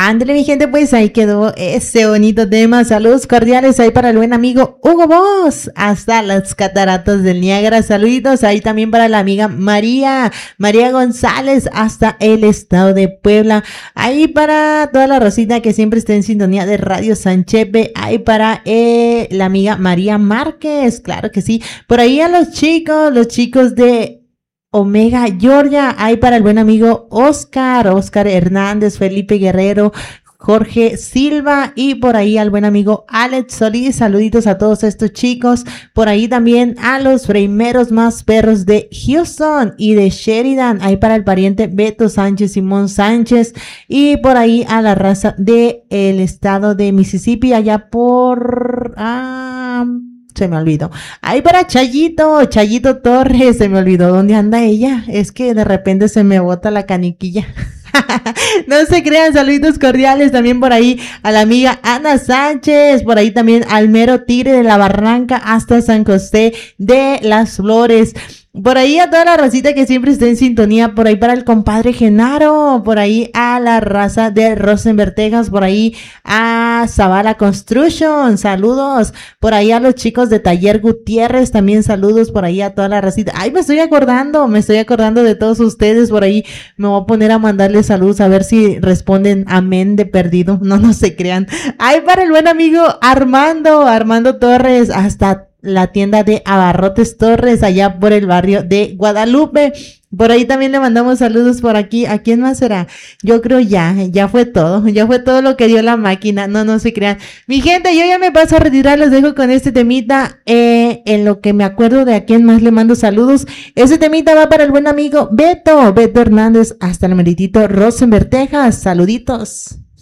Ándale, mi gente, pues ahí quedó ese bonito tema. Saludos cordiales ahí para el buen amigo Hugo Boss, hasta las cataratas del Niágara. Saluditos ahí también para la amiga María González, hasta el estado de Puebla. Ahí para toda la rosita que siempre está en sintonía de Radio Sanchepe. Ahí para la amiga María Márquez, claro que sí. Por ahí a los chicos de Omega Georgia, hay para el buen amigo Oscar Hernández, Felipe Guerrero, Jorge Silva, y por ahí al buen amigo Alex Solís. Saluditos a todos estos chicos. Por ahí también a los primeros más perros de Houston y de Sheridan, ahí para el pariente Beto Sánchez, Simón Sánchez, y por ahí a la raza de el estado de Mississippi, allá por se me olvidó. Ahí para Chayito Torres, se me olvidó dónde anda ella. Es que de repente se me bota la caniquilla. No se crean, saluditos cordiales también por ahí a la amiga Ana Sánchez, por ahí también al mero Tigre de la Barranca hasta San José de las Flores. Por ahí a toda la racita que siempre está en sintonía, por ahí para el compadre Genaro, por ahí a la raza de Rosenberg, Texas, por ahí a Zavala Construction, saludos, por ahí a los chicos de Taller Gutiérrez, también saludos por ahí a toda la racita. Ay, me estoy acordando de todos ustedes, por ahí me voy a poner a mandarles saludos a ver si responden amén de perdido, no se crean. Ay, para el buen amigo Armando Torres, hasta la tienda de Abarrotes Torres, allá por el barrio de Guadalupe. Por ahí también le mandamos saludos por aquí. ¿A quién más será? Yo creo ya fue todo lo que dio la máquina. No se crean. Mi gente, yo ya me paso a retirar, los dejo con este temita. En lo que me acuerdo de a quién más le mando saludos. Ese temita va para el buen amigo Beto Hernández, hasta el meritito Rosenberg, Texas. Saluditos.